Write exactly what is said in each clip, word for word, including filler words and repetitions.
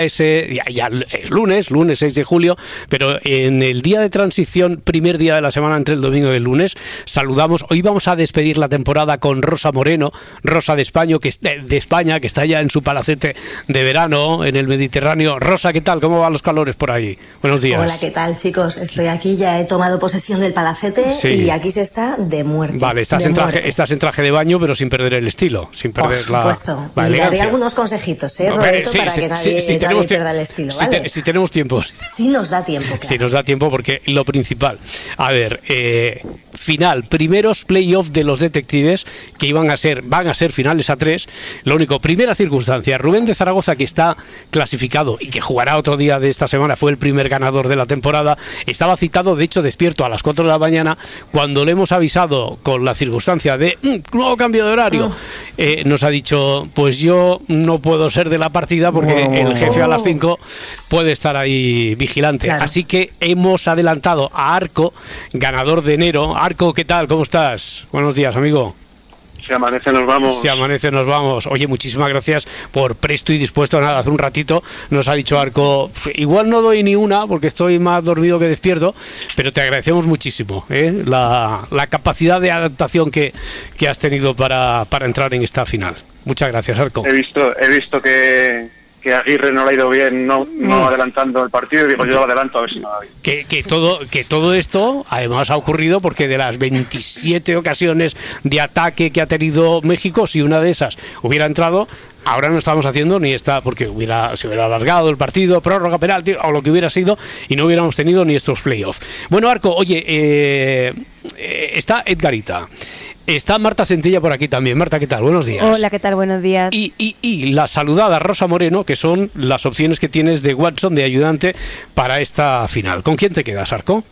Ese, ya, ya es lunes, lunes seis de julio, pero en el día de transición, primer día de la semana entre el domingo y el lunes, saludamos, hoy vamos a despedir la temporada con Rosa Moreno, Rosa de España, que, de España, que está ya en su palacete de verano en el Mediterráneo. Rosa, ¿qué tal? ¿Cómo van los calores por ahí? Buenos días. Hola, ¿qué tal, chicos? Estoy aquí, ya he tomado posesión del palacete, sí. Y aquí se está de muerte. Vale, estás, de en traje, muerte. estás en traje de baño, pero sin perder el estilo, sin perder Por la, supuesto. la y elegancia. daré algunos consejitos, ¿eh, Roberto? Sí, para sí, que nadie, sí, sí, nadie tenemos pierda el estilo, si, ¿vale? te, si tenemos tiempo. Sí nos da tiempo, claro. Sí nos da tiempo, porque lo principal, a ver, eh, final, primeros playoffs de los detectives, que iban a ser, van a ser finales a tres. Lo único, primera circunstancia, Rubén de Zaragoza, que está clasificado y que jugará otro día de esta semana, fue el primer ganador de la temporada, estaba citado, de hecho despierto a las cuatro de la mañana, cuando le hemos avisado con la circunstancia de mm, nuevo cambio de horario, oh. eh, nos ha dicho, pues yo no puedo ser de la partida porque oh. el jefe a las cinco puede estar ahí vigilante. Claro. Así que hemos adelantado a Arco, ganador de enero. Arco, ¿qué tal? ¿Cómo estás? Buenos días, amigo. Si amanece nos vamos. Si amanece nos vamos. Oye, muchísimas gracias por presto y dispuesto. Nada, hace un ratito nos ha dicho Arco, igual no doy ni una porque estoy más dormido que despierto, pero te agradecemos muchísimo ¿eh? la, la capacidad de adaptación que, que has tenido para, para entrar en esta final. Muchas gracias, Arco. He visto, he visto que... que Aguirre no le ha ido bien no, no adelantando el partido, y digo, yo lo adelanto a ver si me va bien. Que, que, todo, que todo esto además ha ocurrido porque de las veintisiete ocasiones de ataque que ha tenido México, si una de esas hubiera entrado, ahora no estamos haciendo ni esta, porque hubiera, se hubiera alargado el partido, prórroga, penalti o lo que hubiera sido, y no hubiéramos tenido ni estos playoffs. Bueno, Arco, oye, eh, eh, está Edgarita. Está Marta Centella por aquí también. Marta, ¿qué tal? Buenos días. Hola, ¿qué tal? Buenos días. Y, y, y la saludada Rosa Moreno, que son las opciones que tienes de Watson, de ayudante, para esta final. ¿Con quién te quedas, Arco?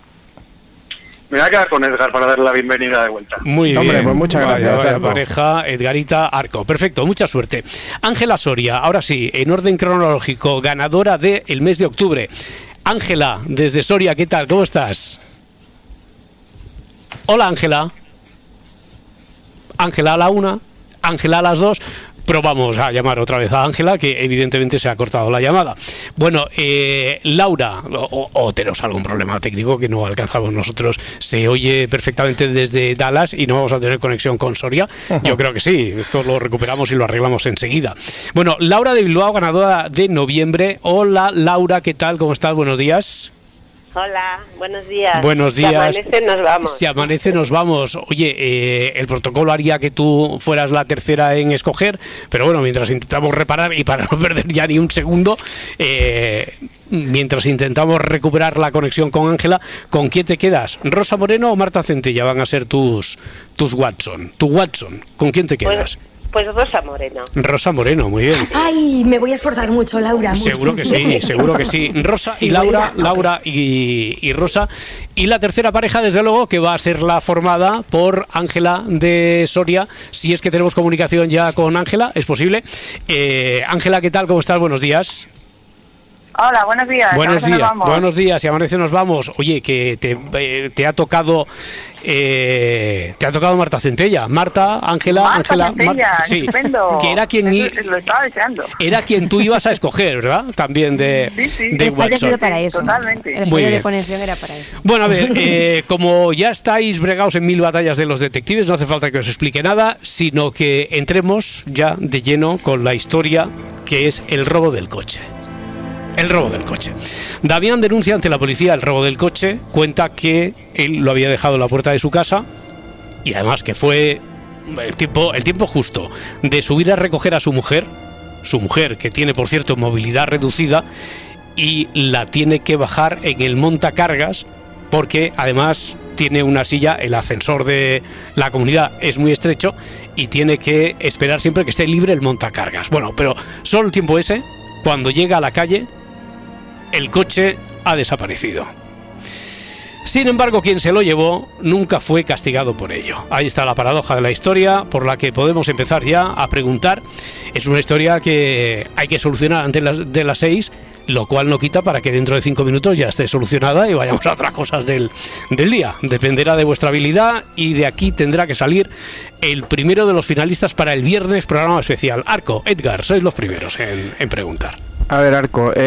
Me voy a quedar con Edgar para darle la bienvenida de vuelta. Muy Hombre, bien. pues muchas gracias. Vaya, vaya pareja, Edgarita, Arco. Perfecto, mucha suerte. Ángela Soria, ahora sí, en orden cronológico, ganadora del mes de octubre. Ángela, desde Soria, ¿qué tal? ¿Cómo estás? Hola, Ángela. Ángela a la una, Ángela a las dos, pero vamos a llamar otra vez a Ángela, que evidentemente se ha cortado la llamada. Bueno, eh, Laura, o, o tenemos algún problema técnico que no alcanzamos nosotros, se oye perfectamente desde Dallas y no vamos a tener conexión con Soria. Yo creo que sí, esto lo recuperamos y lo arreglamos enseguida. Bueno, Laura de Bilbao, ganadora de noviembre. Hola, Laura, ¿qué tal? ¿Cómo estás? Buenos días. Hola, buenos días. Buenos días. Si amanece, nos vamos. Si amanece, nos vamos. Oye, eh, el protocolo haría que tú fueras la tercera en escoger, pero bueno, mientras intentamos reparar y para no perder ya ni un segundo, eh, mientras intentamos recuperar la conexión con Ángela, ¿con quién te quedas? ¿Rosa Moreno o Marta Centella van a ser tus, tus Watson? Tu Watson, ¿con quién te quedas? Pues, pues Rosa Moreno. Rosa Moreno, muy bien. Ay, me voy a esforzar mucho, Laura. Seguro muchísimo. que sí, seguro que sí. Rosa sí, y Laura, Laura y, y Rosa. Y la tercera pareja, desde luego, que va a ser la formada por Ángela de Soria. Si es que tenemos comunicación ya con Ángela, es posible. Eh, Ángela, ¿qué tal? ¿Cómo estás? Buenos días. Hola, buenos días. Buenos días, buenos días, y amanece nos vamos. Oye, que te, eh, te ha tocado eh, te ha tocado Marta Centella. Marta, Ángela, Ángela, Marta, sí, estupendo. Que era quien Eso, lo estaba deseando. Era quien tú ibas a escoger, ¿verdad? También de, sí, sí. de el Watson. Para eso. Totalmente. El fallo de conexión era para eso. Bueno, a ver, eh, como ya estáis bregados en mil batallas de los detectives, no hace falta que os explique nada, sino que entremos ya de lleno con la historia, que es el robo del coche. El robo del coche. Damián denuncia ante la policía el robo del coche, cuenta que él lo había dejado en la puerta de su casa y además que fue el tiempo, el tiempo justo de subir a recoger a su mujer, su mujer que tiene por cierto movilidad reducida, y la tiene que bajar en el montacargas porque además tiene una silla, el ascensor de la comunidad es muy estrecho y tiene que esperar siempre que esté libre el montacargas. Bueno, pero solo el tiempo ese, cuando llega a la calle, el coche ha desaparecido. Sin embargo, quien se lo llevó nunca fue castigado por ello. Ahí está la paradoja de la historia, por la que podemos empezar ya a preguntar. Es una historia que hay que solucionar antes de las seis, lo cual no quita para que dentro de cinco minutos ya esté solucionada y vayamos a otras cosas del, del día. Dependerá de vuestra habilidad y de aquí tendrá que salir el primero de los finalistas para el viernes programa especial. Arco, Edgar, sois los primeros en, en preguntar. A ver, Arco, eh,